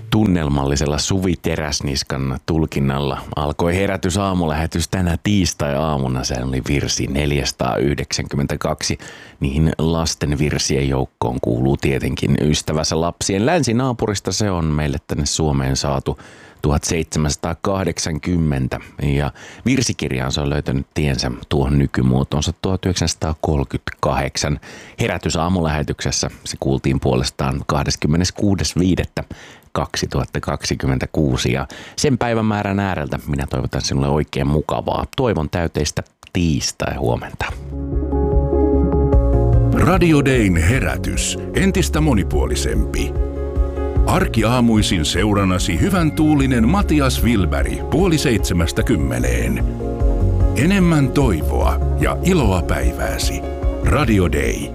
Tunnelmallisella Suvi Teräsniskan tulkinnalla alkoi Herätys aamulähetys tänä tiistai-aamuna. Se oli virsi 492. Niihin lasten virsien joukkoon kuuluu tietenkin Ystävässä lapsien länsinaapurista. Se on meille tänne Suomeen saatu 1780 ja virsikirjaan se on löytänyt tiensä tuohon nykymuotoonsa 1938. Herätys aamulähetyksessä se kuultiin puolestaan 26.5.2026 ja sen päivämäärän ääreltä minä toivotan sinulle oikein mukavaa toivon täyteistä tiistai-huomenta. Radio Dayn herätys, entistä monipuolisempi. Arkiaamuisin seurannasi hyvän tuulinen Matias Wilberg 6:30. Enemmän toivoa ja iloa päivääsi. Radio Day.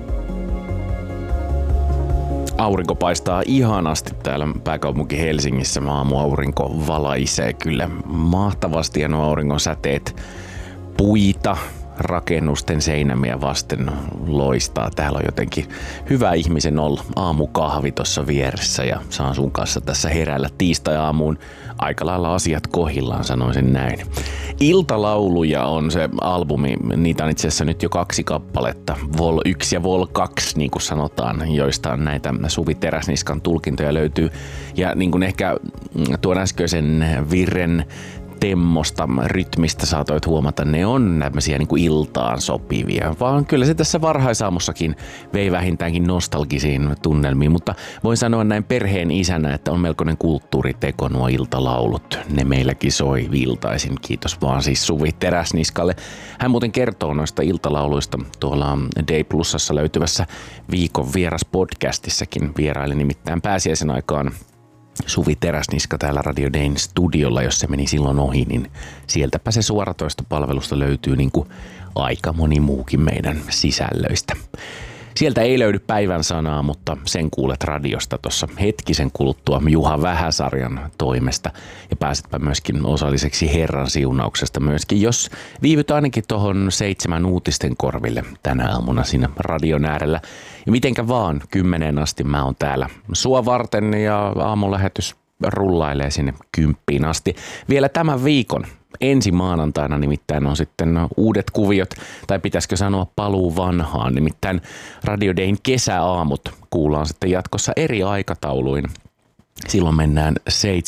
Aurinko paistaa ihanasti täällä pääkaupunki Helsingissä. Aamuaurinko valaisee kyllä mahtavasti ja nuo auringon säteet puita rakennusten seinämiä vasten loistaa. Täällä on jotenkin hyvä ihmisen olla. Aamukahvi tuossa vieressä ja saan sun kanssa tässä heräillä tiistai-aamuun. Aika lailla asiat kohillaan, sanoisin näin. Iltalauluja on se albumi. Niitä on itse asiassa nyt jo 2 kappaletta. Vol 1 ja Vol 2, niin kuin sanotaan, joista näitä Suvi Teräsniskan tulkintoja löytyy. Ja niin kuin ehkä tuon äskeisen virren temmosta, rytmistä saatoit huomata, ne on tämmöisiä niin kuin iltaan sopivia, vaan kyllä se tässä varhaisaamussakin vei vähintäänkin nostalgisiin tunnelmiin, mutta voin sanoa näin perheen isänä, että on melkoinen kulttuuriteko nuo iltalaulut. Ne meilläkin soi iltaisin, kiitos vaan siis Suvi Teräsniskalle. Hän muuten kertoo noista iltalauluista tuolla Day Plusassa löytyvässä Viikon vieras podcastissakin. Vieraili nimittäin pääsiäisen aikaan Suvi Teräsniska täällä Radio Dayn studiolla, jos se meni silloin ohi, niin sieltäpä se suoratoistopalvelusta löytyy niin kuin aika moni muukin meidän sisällöistä. Sieltä ei löydy päivän sanaa, mutta sen kuulet radiosta tuossa hetkisen kuluttua Juha Vähäsarjan toimesta ja pääsetpä myöskin osalliseksi Herran siunauksesta myöskin, jos viivyt ainakin tuohon 7 uutisten korville tänä aamuna siinä radion äärellä. Ja mitenkä vaan 10 asti mä oon täällä sua varten ja aamulähetys rullailee sinne 10 asti. Vielä tämän viikon ensi maanantaina nimittäin on sitten uudet kuviot, tai pitäisikö sanoa paluu vanhaan, nimittäin Radio Dayn kesäaamut kuullaan sitten jatkossa eri aikatauluin. Silloin mennään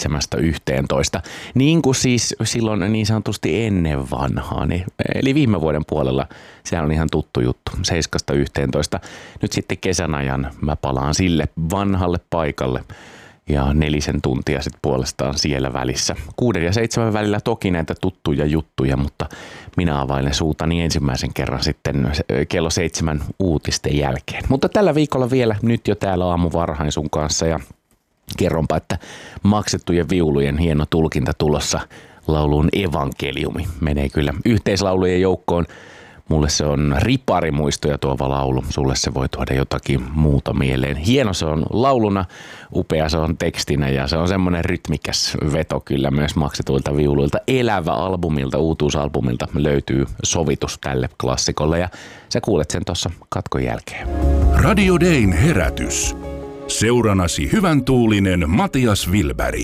7-11, niin kuin siis silloin niin sanotusti ennen vanhaan, eli viime vuoden puolella se on ihan tuttu juttu, 7-11. Nyt sitten kesän ajan mä palaan sille vanhalle paikalle. Ja 4 tuntia sitten puolestaan siellä välissä. 6 ja 7 välillä toki näitä tuttuja juttuja, mutta minä availen suutani ensimmäisen kerran sitten kello 7 uutisten jälkeen. Mutta tällä viikolla vielä nyt jo täällä aamuvarhain sun kanssa ja kerronpa, että maksettujen viulujen hieno tulkinta tulossa lauluun Evankeliumi. Menee kyllä yhteislaulujen joukkoon. Mulle se on riparimuistoja tuova laulu, sulle se voi tuoda jotakin muuta mieleen. Hieno se on lauluna, upea se on tekstinä ja se on semmoinen rytmikäs veto kyllä myös maksetuilta viuluilta. Elävä albumilta, uutuusalbumilta löytyy sovitus tälle klassikolle ja sä kuulet sen tuossa katkon jälkeen. Radio Dayn herätys. Seuranasi hyvän tuulinen Matias Wilberg.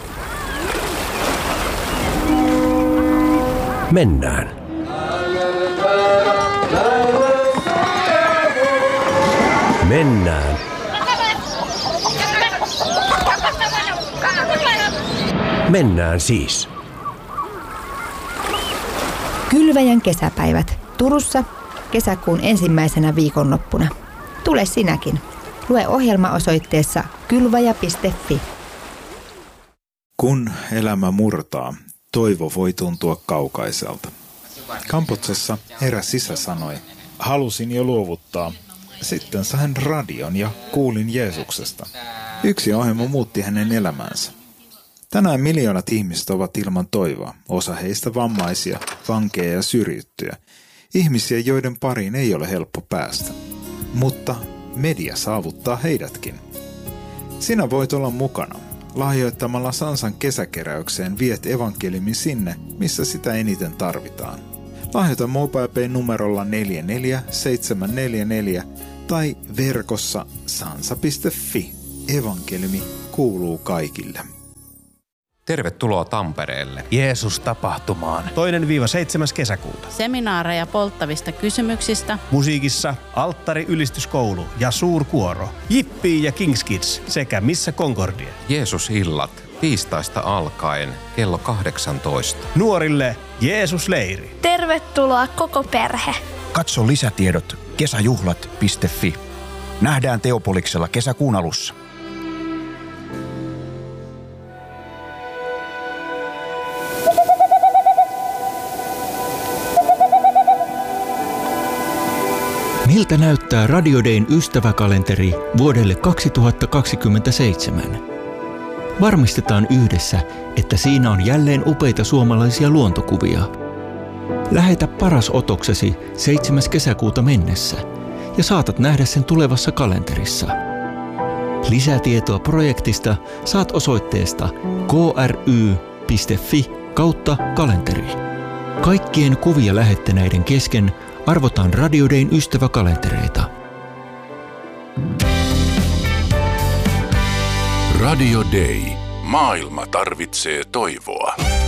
Mennään. Mennään. Mennään siis. Kylväjän kesäpäivät Turussa kesäkuun ensimmäisenä viikonloppuna. Tule sinäkin. Lue ohjelma osoitteessa kylvaja.fi. Kun elämä murtaa, toivo voi tuntua kaukaiselta. Kamputsessa eräs isä sanoi, halusin jo luovuttaa. Sitten sain radion ja kuulin Jeesuksesta. Yksi ohjelma muutti hänen elämänsä. Tänään miljoonat ihmiset ovat ilman toivoa, osa heistä vammaisia, vankeja ja syrjittyjä. Ihmisiä, joiden pariin ei ole helppo päästä. Mutta media saavuttaa heidätkin. Sinä voit olla mukana. Lahjoittamalla Sansan kesäkeräykseen viet evankeliumin sinne, missä sitä eniten tarvitaan. Lahjoita MobilePay numerolla 44744 tai verkossa sansa.fi. Evankeliumi kuuluu kaikille. Tervetuloa Tampereelle. Jeesus-tapahtumaan. 2-7. kesäkuuta. Seminaareja polttavista kysymyksistä. Musiikissa Alttari-ylistyskoulu ja suurkuoro. Jippi ja Kings Kids sekä Missä Concordia. Jeesus-illat tiistaista alkaen kello 18. Nuorille Jeesus-leiri. Tervetuloa koko perhe. Katso lisätiedot kesäjuhlat.fi. Nähdään Teopoliksella kesäkuun alussa. Miltä näyttää Radio Dayn ystäväkalenteri vuodelle 2027? Varmistetaan yhdessä, että siinä on jälleen upeita suomalaisia luontokuvia. Lähetä paras otoksesi 7. kesäkuuta mennessä ja saatat nähdä sen tulevassa kalenterissa. Lisätietoa projektista saat osoitteesta kry.fi/kalenteri. Kaikkien kuvia lähettäneiden kesken arvotaan Radio Dayn ystäväkalentereita. Radio Day. Maailma tarvitsee toivoa.